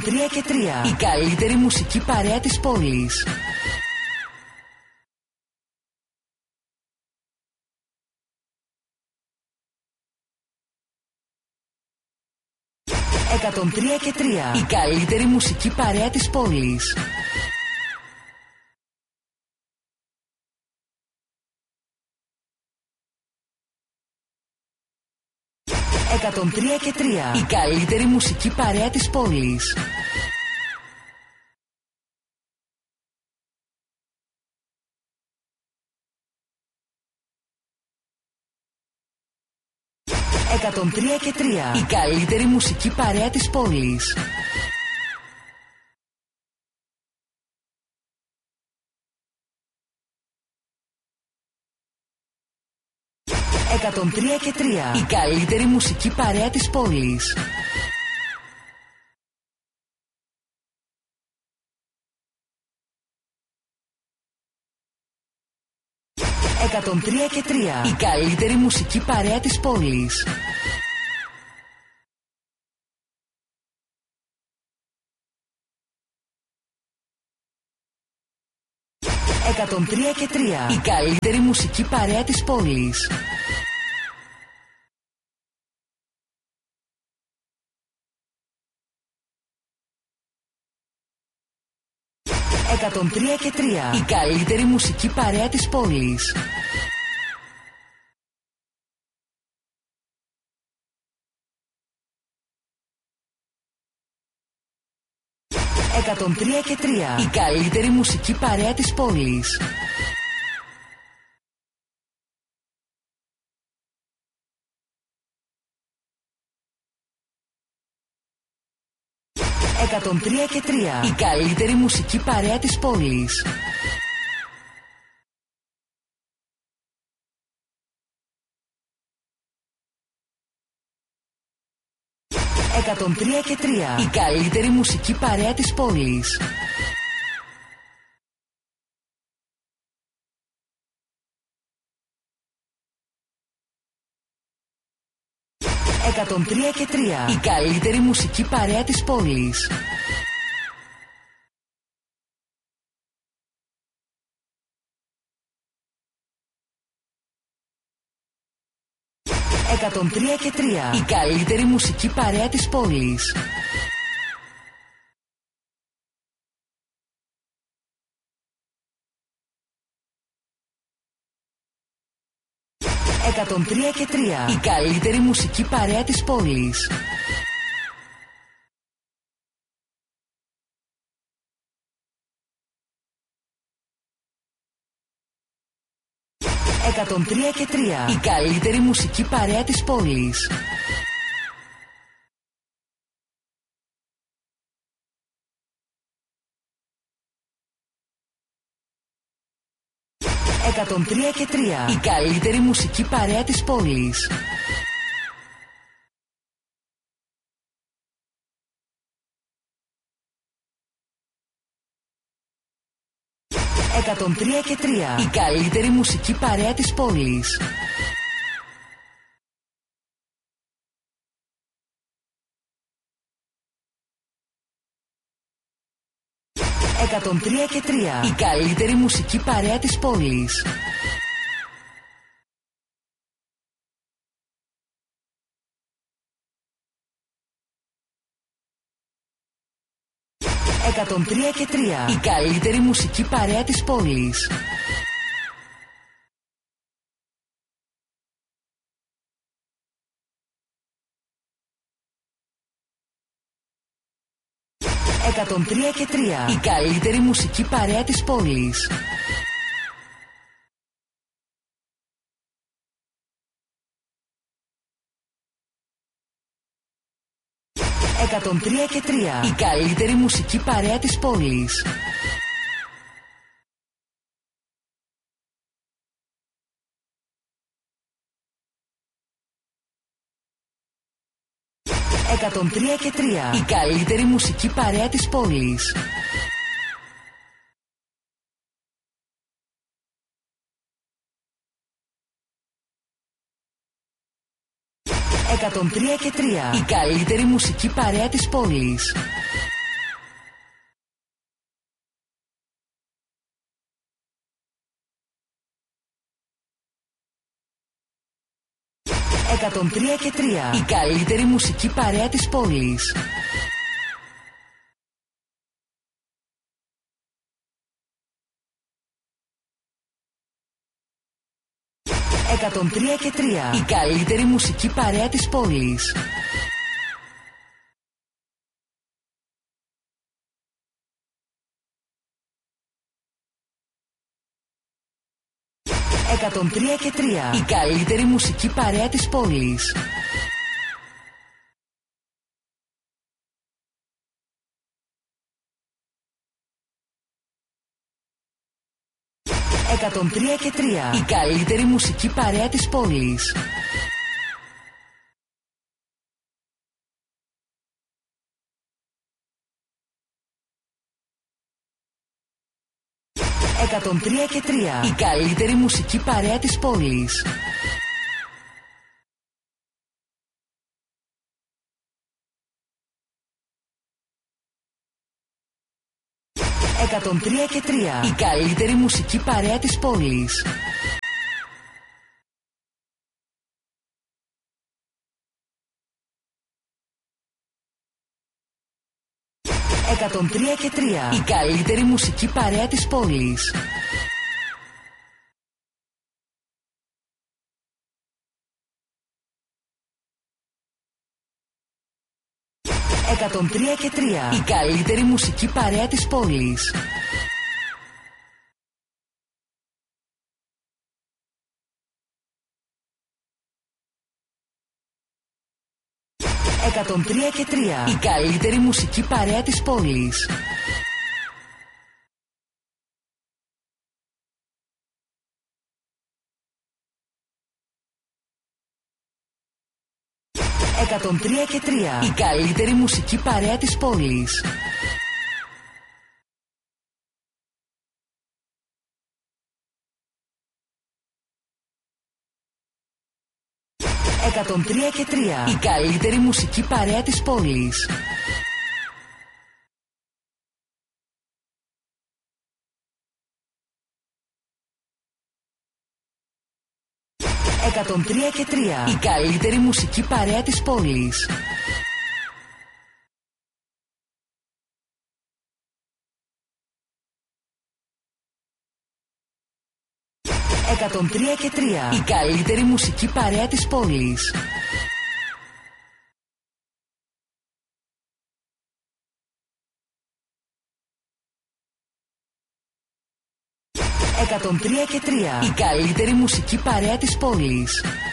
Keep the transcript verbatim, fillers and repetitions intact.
τρία και τρία. Η καλύτερη μουσική παρέα της πόλης. εκατόν τρία και τρία. Η καλύτερη μουσική παρέα της πόλης. εκατόν τρία και τρία. Η καλύτερη μουσική παρέα της πόλης. εκατόν τρία και τρία. Η καλύτερη μουσική παρέα της πόλης. εκατόν τρία και τρία. Η καλύτερη μουσική παρέα της πόλης. εκατόν τρία και τρία. Η καλύτερη μουσική παρέα της πόλης. εκατόν τρία και τρία. Η καλύτερη μουσική παρέα της πόλης. εκατόν τρία και τρία. Η καλύτερη μουσική παρέα της πόλης. εκατόν τρία και τρία. Η καλύτερη μουσική παρέα της πόλης. εκατόν τρία και τρία. Η καλύτερη μουσική παρέα της πόλης. εκατόν τρία και τρία. Η καλύτερη μουσική παρέα της πόλης. εκατόν τρία και τρία. Η καλύτερη μουσική παρέα της πόλης. εκατόν τρία και τρία. Η καλύτερη μουσική παρέα της πόλης. εκατόν τρία και τρία. Η καλύτερη μουσική παρέα της πόλης. εκατόν τρία και τρία. Η καλύτερη μουσική παρέα της πόλης. εκατόν τρία και τρία. Η καλύτερη μουσική παρέα της πόλης. εκατόν τρία και τρία. Η καλύτερη μουσική παρέα της πόλης. εκατόν τρία και τρία. Η καλύτερη μουσική παρέα της πόλης. εκατόν τρία και τρία. Η καλύτερη μουσική παρέα της πόλης. εκατόν τρία και τρία. Η καλύτερη μουσική παρέα της πόλης. εκατόν τρία και τρία. Η καλύτερη μουσική παρέα της πόλης. εκατόν τρία και τρία. Η καλύτερη μουσική παρέα της πόλης. εκατόν τρία και τρία. Η καλύτερη μουσική παρέα της πόλης. εκατόν τρία και τρία. Η καλύτερη μουσική παρέα της πόλης. εκατόν τρία και τρία. Η καλύτερη μουσική παρέα της πόλης. εκατόν τρία και τρία. Η καλύτερη μουσική παρέα της πόλης. εκατόν τρία και τρία. Η καλύτερη μουσική παρέα της πόλης. εκατόν τρία και τρία. Η καλύτερη μουσική παρέα της πόλης. εκατόν τρία και τρία. Η καλύτερη μουσική παρέα της πόλης. εκατόν τρία και τρία. Η καλύτερη μουσική παρέα της πόλης. εκατόν τρία και τρία. Η καλύτερη μουσική παρέα της πόλης. εκατόν τρία και τρία. Η καλύτερη μουσική παρέα της πόλης. εκατόν τρία και τρία. Η καλύτερη μουσική παρέα της πόλης. εκατόν τρία και τρία. Η καλύτερη μουσική παρέα της πόλης. εκατόν τρία και τρία. Η καλύτερη μουσική παρέα της πόλης. εκατόν τρία και τρία. Η καλύτερη μουσική παρέα της πόλης. εκατόν τρία και τρία. Η καλύτερη μουσική παρέα της πόλης.